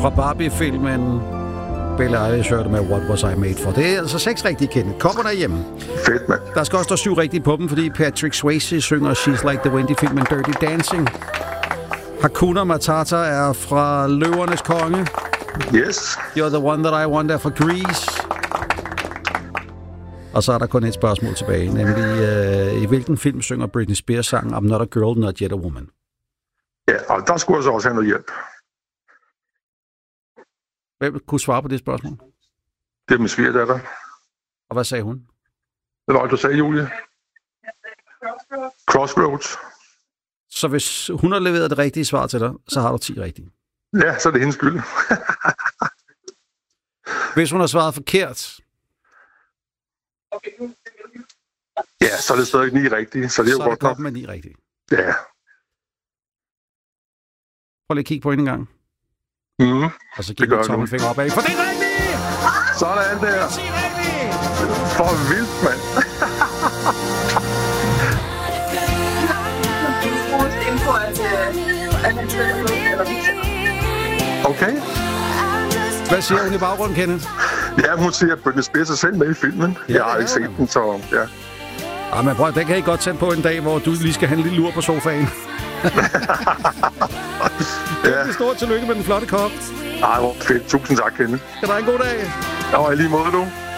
fra Barbie-filmen. Billie Eilish hørte med What Was I Made For. Det er altså 6 rigtige, Kenneth. Kommer derhjemme. Fedt, mand. Der skal også stå 7 rigtige på dem, fordi Patrick Swayze synger She's Like the Wind i filmen Dirty Dancing. Hakuna Matata er fra Løvernes Konge. Yes. You're the one that I want er fra Grease. Og så er der kun et spørgsmål tilbage, nemlig i hvilken film synger Britney Spears sangen I'm not a girl, not yet a woman? Ja, og der skulle jeg så også have noget hjælp. Hvem kunne svare på det spørgsmål? Det er min svigerdatter. Og hvad sagde hun? Hvad var det, du sagde, Julie? Crossroads. Så hvis hun har leveret det rigtige svar til dig, så har du 10 rigtige. Ja, så er det hendes skyld. Hvis hun har svaret forkert... Ja, så er det stadig 9 rigtige, så det er jo godt nok. med 9 rigtige. Ja. Prøv lige at kigge på en gang. Mm. Og så giver vi tommelfinger opad. For det er rigtigt! Sådan der. For vildt, mand. Okay. Hvad siger hun i baggrunden, Kenneth? Ja, hun siger, at Britney Spears er selv med i filmen. Ja, jeg har ikke set den, så ja. Ah, men prøv, den kan I godt sætte på en dag, hvor du lige skal have en lille lur på sofaen. Ja. Det stort tillykke med den flotte kop. Ej, hvor fedt. Tusind tak, Kenneth. Kan du have en god dag? Ja, og i lige måde, du.